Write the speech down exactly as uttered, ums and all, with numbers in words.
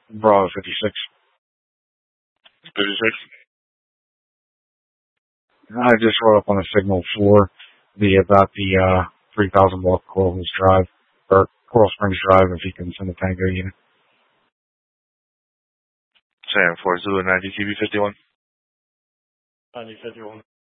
Bravo fifty-six. fifty-six. I just wrote up on the signal for the about the uh three thousand block Coral Hills Drive or Coral Springs Drive if you can send a tango unit. Sam for Zulu ninety T V fifty-one. ninety fifty-one.